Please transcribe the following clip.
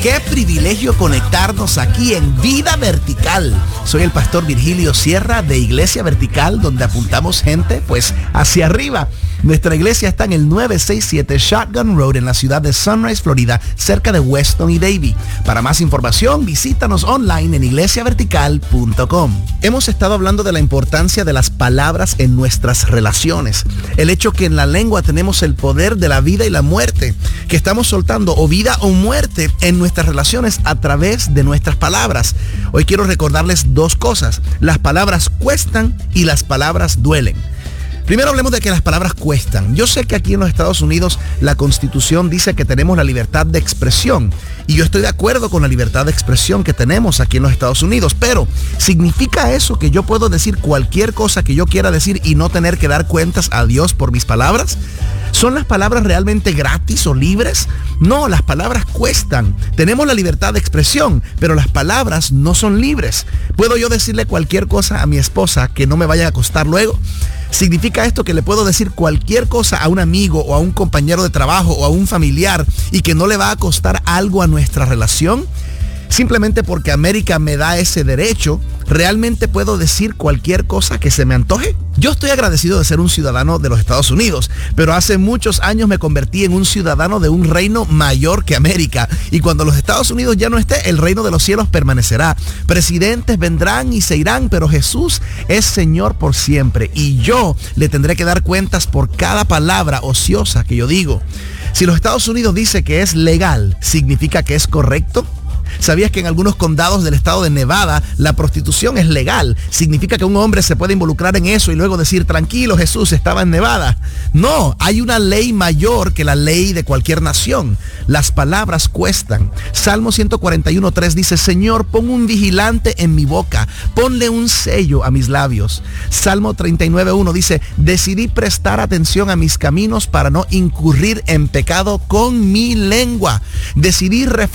Qué privilegio conectarnos aquí en Vida Vertical. Soy el pastor Virgilio Sierra de Iglesia Vertical, donde apuntamos gente pues hacia arriba. Nuestra iglesia está en el 967 Shotgun Road en la ciudad de Sunrise, Florida, cerca de Weston y Davie. Para más información, visítanos online en iglesiavertical.com. Hemos estado hablando de la importancia de las palabras en nuestras relaciones. El hecho que en la lengua tenemos el poder de la vida y la muerte, que estamos soltando o vida o muerte en nuestras relaciones a través de nuestras palabras. Hoy quiero recordarles dos cosas. Las palabras cuestan y las palabras duelen. Primero hablemos de que las palabras cuestan. Yo sé que aquí en los Estados Unidos la Constitución dice que tenemos la libertad de expresión. Y yo estoy de acuerdo con la libertad de expresión que tenemos aquí en los Estados Unidos. Pero, ¿significa eso que yo puedo decir cualquier cosa que yo quiera decir y no tener que dar cuentas a Dios por mis palabras? ¿Son las palabras realmente gratis o libres? No, las palabras cuestan. Tenemos la libertad de expresión, pero las palabras no son libres. ¿Puedo yo decirle cualquier cosa a mi esposa que no me vaya a costar luego? ¿Significa esto que le puedo decir cualquier cosa a un amigo o a un compañero de trabajo o a un familiar y que no le va a costar algo a nuestra relación? Simplemente porque América me da ese derecho, ¿realmente puedo decir cualquier cosa que se me antoje? Yo estoy agradecido de ser un ciudadano de los Estados Unidos, pero hace muchos años me convertí en un ciudadano de un reino mayor que América. Y cuando los Estados Unidos ya no esté, el reino de los cielos permanecerá. Presidentes vendrán y se irán, pero Jesús es Señor por siempre. Y yo le tendré que dar cuentas por cada palabra ociosa que yo digo. Si los Estados Unidos dice que es legal, ¿significa que es correcto? ¿Sabías que en algunos condados del estado de Nevada la prostitución es legal? ¿Significa que un hombre se puede involucrar en eso y luego decir, tranquilo, Jesús estaba en Nevada? No, hay una ley mayor que la ley de cualquier nación. Las palabras cuestan. Salmo 141:3 dice, Señor, pon un vigilante en mi boca, ponle un sello a mis labios. Salmo 39:1 dice, decidí prestar atención a mis caminos para no incurrir en pecado con mi lengua. Decidí